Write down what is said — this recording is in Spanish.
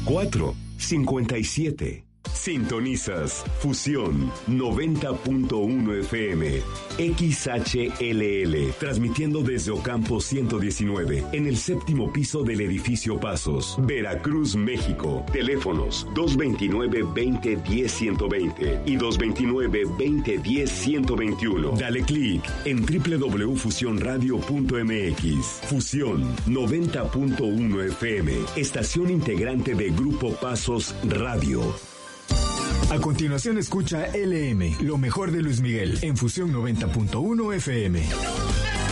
5457. Sintonizas Fusión 90.1 FM, XHLL, transmitiendo desde Ocampo 119, en el séptimo piso del edificio Pasos, Veracruz, México. Teléfonos 229-2010-120 y 229-2010-121. Dale clic en www.fusionradio.mx. Fusión 90.1 FM, estación integrante de Grupo Pasos Radio. A continuación escucha LM, lo mejor de Luis Miguel, en Fusión 90.1 FM.